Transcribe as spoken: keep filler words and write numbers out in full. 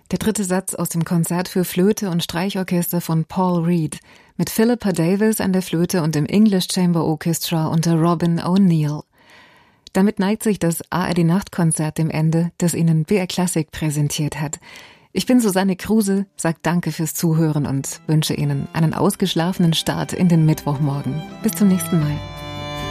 Der dritte Satz aus dem Konzert für Flöte und Streichorchester von Paul Reed mit Philippa Davis an der Flöte und dem English Chamber Orchestra unter Robin O'Neill. Damit neigt sich das A R D-Nachtkonzert dem Ende, das Ihnen B R Classic präsentiert hat. Ich bin Susanne Kruse, sage danke fürs Zuhören und wünsche Ihnen einen ausgeschlafenen Start in den Mittwochmorgen. Bis zum nächsten Mal.